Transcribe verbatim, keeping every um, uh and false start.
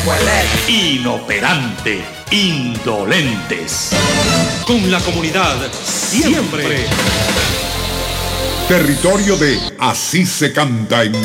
Inoperante, indolentes. Con la comunidad siempre. Territorio de Así se canta en